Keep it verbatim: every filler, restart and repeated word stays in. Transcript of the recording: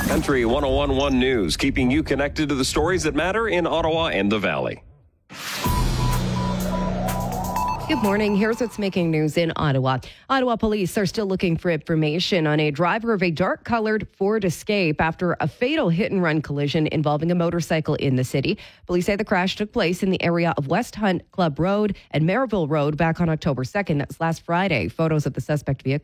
Country one oh one point one News, keeping you connected to the stories that matter in Ottawa and the Valley. Good morning. Here's what's making news in Ottawa. Ottawa police are still looking for information on a driver of a dark-colored Ford Escape after a fatal hit-and-run collision involving a motorcycle in the city. Police say the crash took place in the area of West Hunt Club Road and Maryville Road back on October second. That's last Friday. Photos of the suspect vehicle